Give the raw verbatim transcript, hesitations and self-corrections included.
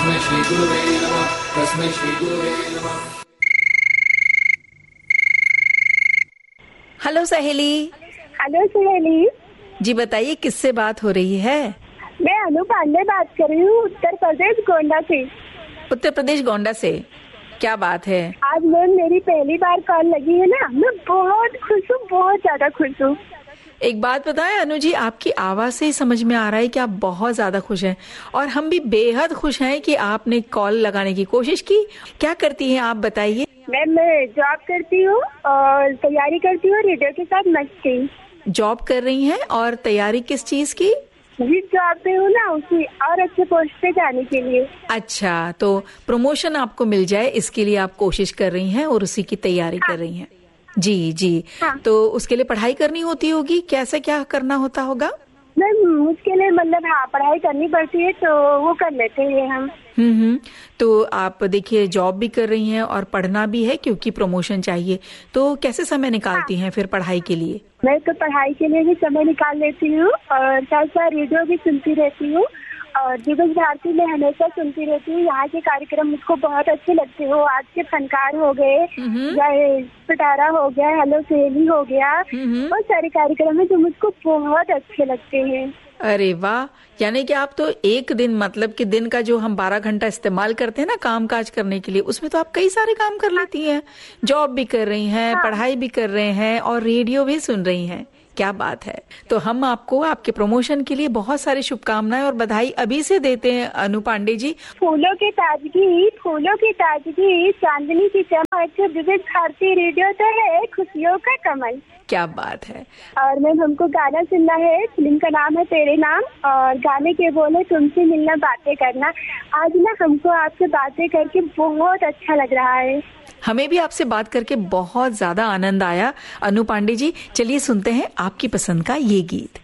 तस्मै श्री गुरुवे नमः, तस्मै श्री गुरुवे नमः। हेलो सहेली। हेलो सहेली जी, बताइए किससे बात हो रही है? मैं अनु पांडे बात कर रही हूँ, उत्तर प्रदेश गोंडा से। उत्तर प्रदेश गोंडा से, क्या बात है? आज मैम मेरी पहली बार कॉल लगी है ना, मैं बहुत खुश हूँ, बहुत ज्यादा खुश हूँ। एक बात बताएं अनु जी, आपकी आवाज से ही समझ में आ रहा है कि आप बहुत ज्यादा खुश हैं और हम भी बेहद खुश हैं कि आपने कॉल लगाने की कोशिश की। क्या करती हैं आप, बताइए। मैम मैं जॉब करती हूँ और तैयारी करती हूँ रेडियो के साथ मस्ती। जॉब कर रही हैं और तैयारी किस चीज की? जिस जॉब पे हूँ ना, उसी और अच्छे पोस्ट पे जाने के लिए। अच्छा, तो प्रमोशन आपको मिल जाए इसके लिए आप कोशिश कर रही हैं और उसी की तैयारी हाँ। कर रही हैं। जी जी। हाँ। तो उसके लिए पढ़ाई करनी होती होगी, कैसे क्या करना होता होगा? मैम उसके लिए मतलब हाँ पढ़ाई करनी पड़ती है, तो वो कर लेते हैं हम। हम्म हम्म। तो आप देखिए जॉब भी कर रही हैं और पढ़ना भी है क्योंकि प्रमोशन चाहिए, तो कैसे समय निकालती हैं फिर पढ़ाई के लिए? मैं तो पढ़ाई के लिए भी समय निकाल लेती हूँ और साथ साथ रेडियो भी सुनती रहती हूँ और दिवस भारती में हमेशा सुनती रहती हूँ। यहाँ के कार्यक्रम मुझको बहुत अच्छे लगते हो। आज के फनकार हो गए, चाहे पिटारा हो गया, हेलो सहेली हो गया, बहुत सारे कार्यक्रम है जो मुझको बहुत अच्छे लगते हैं। अरे वाह, यानी कि आप तो एक दिन, मतलब कि दिन का जो हम बारह घंटा इस्तेमाल करते हैं ना काम काज करने के लिए, उसमें तो आप कई सारे काम कर लेती हैं। जॉब भी कर रही हैं, हाँ। पढ़ाई भी कर रहे हैं और रेडियो भी सुन रही हैं। क्या बात है। तो हम आपको आपके प्रमोशन के लिए बहुत सारी शुभकामनाएं और बधाई अभी से देते हैं अनु पांडे जी। फूलों की ताजगी, फूलों की ताजगी, चांदनी की चमक, विविध भारती रेडियो तो है खुशियों का कमल। क्या बात है। और मैम हमको गाना सुनना है, फिल्म का नाम है तेरे नाम और गाने के बोले तुमसे मिलना बातें करना। आज ना हमको आपसे बातें करके बहुत अच्छा लग रहा है। हमें भी आपसे बात करके बहुत ज्यादा आनंद आया अनु पांडे जी। चलिए सुनते हैं आपकी पसंद का ये गीत।